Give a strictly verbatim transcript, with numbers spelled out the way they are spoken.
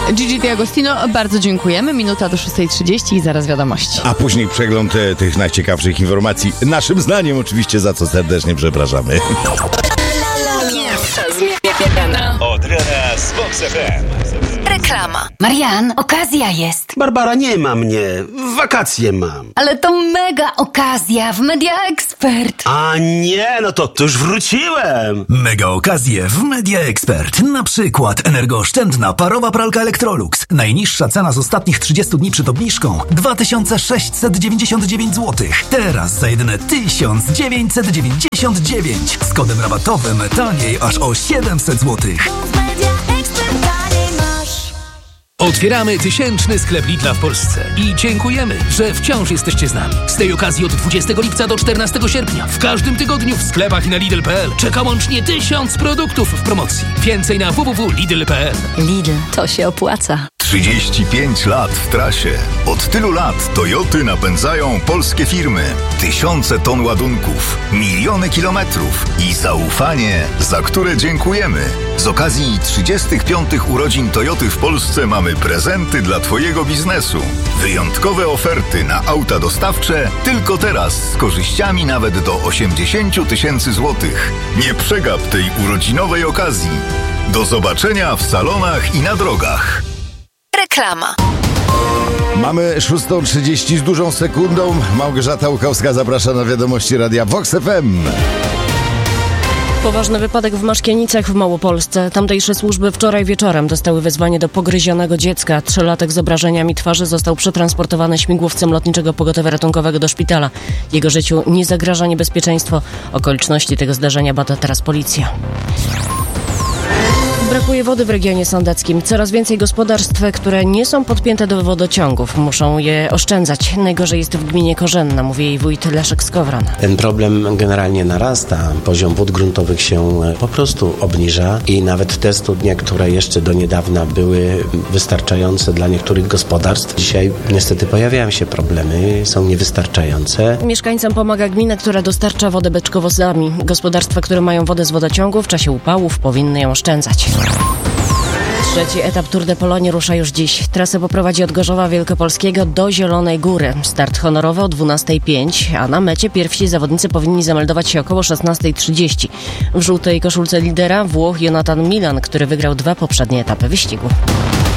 Gigi D'Agostino, bardzo dziękujemy. Minuta do szósta trzydzieści i zaraz wiadomości. A później przegląd e, tych najciekawszych informacji. Naszym zdaniem oczywiście, za co serdecznie przepraszamy. Od rana z Vox F M. Reklama. Marian, okazja jest. Barbara, nie ma mnie. Wakacje mam. Ale to mega okazja w Media Expert. A nie, no to, to już wróciłem. Mega okazje w Media Expert. Na przykład energooszczędna parowa pralka Electrolux. Najniższa cena z ostatnich trzydziestu dni przed obniżką dwa tysiące sześćset dziewięćdziesiąt dziewięć złotych. Teraz za jedyne tysiąc dziewięćset dziewięćdziesiąt dziewięć. Z kodem rabatowym taniej aż o siedemset złotych. Otwieramy tysięczny sklep Lidla w Polsce i dziękujemy, że wciąż jesteście z nami. Z tej okazji od dwudziestego lipca do czternastego sierpnia w każdym tygodniu w sklepach i na Lidl kropka p l czeka łącznie tysiąc produktów w promocji. Więcej na w w w kropka lidl kropka p l. Lidl, to się opłaca. trzydzieści pięć lat w trasie. Od tylu lat Toyoty napędzają polskie firmy. Tysiące ton ładunków, miliony kilometrów i zaufanie, za które dziękujemy. Z okazji trzydziestych piątych urodzin Toyoty w Polsce mamy prezenty dla Twojego biznesu. Wyjątkowe oferty na auta dostawcze tylko teraz z korzyściami nawet do osiemdziesiąt tysięcy złotych. Nie przegap tej urodzinowej okazji. Do zobaczenia w salonach i na drogach. Reklama. Mamy szósta trzydzieści z dużą sekundą. Małgorzata Łukowska zaprasza na wiadomości Radia Vox F M. Poważny wypadek w Maszkienicach w Małopolsce. Tamtejsze służby wczoraj wieczorem dostały wezwanie do pogryzionego dziecka. Trzylatek z obrażeniami twarzy został przetransportowany śmigłowcem Lotniczego Pogotowia Ratunkowego do szpitala. Jego życiu nie zagraża niebezpieczeństwo. Okoliczności tego zdarzenia bada teraz policja. Brakuje wody w regionie sądeckim. Coraz więcej gospodarstw, które nie są podpięte do wodociągów, muszą je oszczędzać. Najgorzej jest w gminie Korzenna, mówi jej wójt Leszek Skowron. Ten problem generalnie narasta. Poziom wód gruntowych się po prostu obniża i nawet te studnie, które jeszcze do niedawna były wystarczające dla niektórych gospodarstw, dzisiaj niestety pojawiają się problemy, są niewystarczające. Mieszkańcom pomaga gmina, która dostarcza wodę beczkowozami. Gospodarstwa, które mają wodę z wodociągu w czasie upałów, powinny ją oszczędzać. Trzeci etap Tour de Pologne rusza już dziś. Trasę poprowadzi od Gorzowa Wielkopolskiego do Zielonej Góry. Start honorowy o dwunasta pięć, a na mecie pierwsi zawodnicy powinni zameldować się około szesnasta trzydzieści. W żółtej koszulce lidera Włoch Jonathan Milan, który wygrał dwa poprzednie etapy wyścigu.